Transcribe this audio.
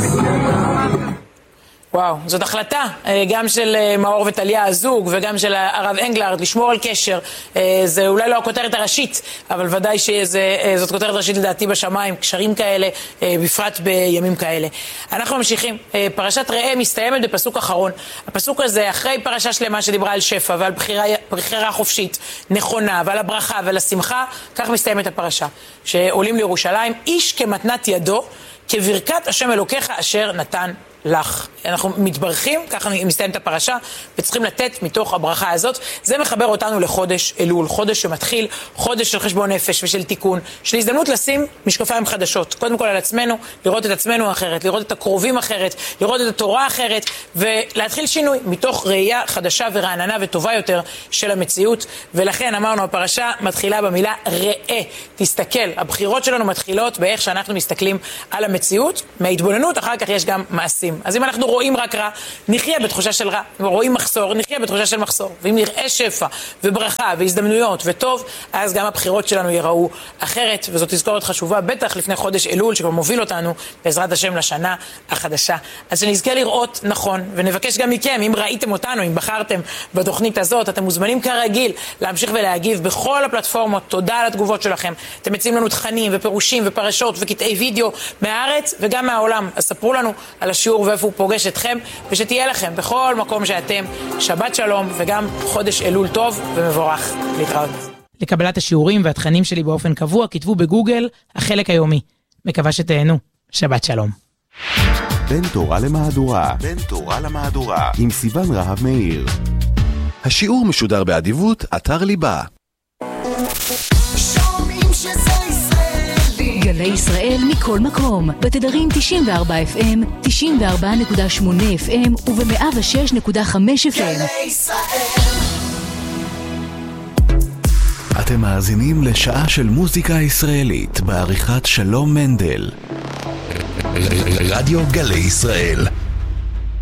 וואו, זאת החלטה גם של מאור וטליה הזוג וגם של הרב אנגלרד לשמור על קשר. זה אולי לא הכותרת הראשית, אבל ודאי שזאת כותרת ראשית לדעתי בשמיים, קשרים כאלה, בפרט בימים כאלה. אנחנו ממשיכים. פרשת ראה מסתיימת בפסוק אחרון. הפסוק הזה אחרי פרשה שלמה שדיברה על שפע ועל בחירה חופשית נכונה ועל הברכה ועל השמחה, כך מסתיימת הפרשה. שעולים לירושלים, איש כמתנת ידו, כברכת השם אלוקיך אשר נתן לך. אנחנו מתברכים, ככה מסתיימת הפרשה, וצריכים לתת מתוך הברכה הזאת. זה מחבר אותנו לחודש אלול, חודש שמתחיל, חודש של חשבון נפש ושל תיקון, של הזדמנות לשים משקפיים חדשות. קודם כל על עצמנו, לראות את עצמנו אחרת, לראות את הקרובים אחרת, לראות את התורה אחרת, ולהתחיל שינוי מתוך ראייה חדשה ורעננה וטובה יותר של המציאות. ולכן אמרנו, הפרשה מתחילה במילה ראה. תסתכל, הבחירות שלנו מתחילות באיך שאנחנו מסתכלים על המציאות. מההתבוננות אחר כך יש גם מעשים. אז אם אנחנו רואים רק רע, נחיה בתחושה של רע. אם רואים מחסור, נחיה בתחושה של מחסור. ואם נראה שפע וברכה והזדמנויות וטוב, אז גם הבחירות שלנו ייראו אחרת. וזאת תזכורת חשובה, בטח לפני חודש אלול, שכבר מוביל אותנו בעזרת השם לשנה החדשה. אז שנזכה לראות נכון, ונבקש גם מכם, אם ראיתם אותנו, אם בחרתם בתוכנית הזאת, אתם מוזמנים כרגיל להמשיך ולהגיב בכל הפלטפורמות. תודה על התגובות שלכם. אתם מציעים לנו תכנים ופירושים ופרשות וקטעי וידאו מהארץ וגם מהעולם. אז ספרו לנו על השיעור ואיפה הוא פוגש אתכם, ושתהיה לכם בכל מקום שאתם שבת שלום וגם חודש אלול טוב ומבורך. להתראות. לקבלת השיעורים והתכנים שלי באופן קבוע, כתבו בגוגל החלק היומי. מקווה שתהנו. שבת שלום. בין תורה למהדורה. בין תורה למהדורה. עם סיוון רהב מאיר. השיעור משודר באדיבות אתר ליבה. גלי ישראל מכל מקום, בתדרים 94 FM, 94.8 FM וב-106.5 FM. גלי ישראל. אתם מאזינים לשעה של מוזיקה ישראלית בעריכת שלום מנדל. רדיו גלי ישראל.